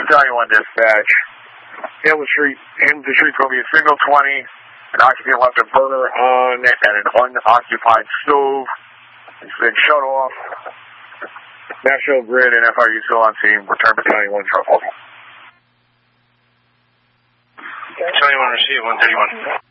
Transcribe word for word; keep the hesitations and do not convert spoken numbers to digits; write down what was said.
Battalion one dispatch. Hail the street, hail the street will be a single twenty. An occupant left a burner on at an unoccupied stove. It's been shut off. National Grid and F R U still on scene. Return Battalion one trouble. Battalion one received, one thirty-one.